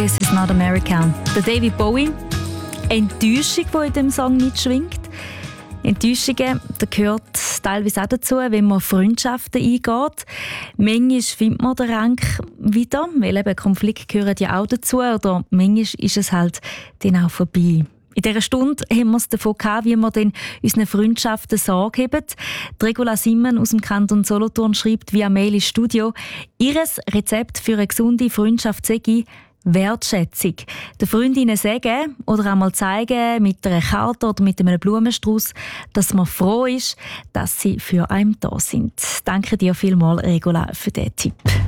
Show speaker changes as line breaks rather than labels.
«This is not America». Der David Bowie. Enttäuschung, die in diesem Song mitschwingt. Enttäuschungen, da gehört teilweise auch dazu, wenn man Freundschaften eingeht. Manchmal findet man den Rang wieder, weil eben Konflikte gehören ja auch dazu. Oder manchmal ist es halt dann auch vorbei. In dieser Stunde haben wir es davon gehabt, wie wir dann unseren Freundschaften Sorge haben. Die Regula Simmen aus dem Kanton Solothurn schreibt via Mail ins Studio, ihr Rezept für eine gesunde Freundschaft sei Wertschätzung. Den Freundinnen sagen oder einmal zeigen mit einer Karte oder mit einem Blumenstrauß, dass man froh ist, dass sie für einen da sind. Danke dir vielmals, Regula, für diesen Tipp.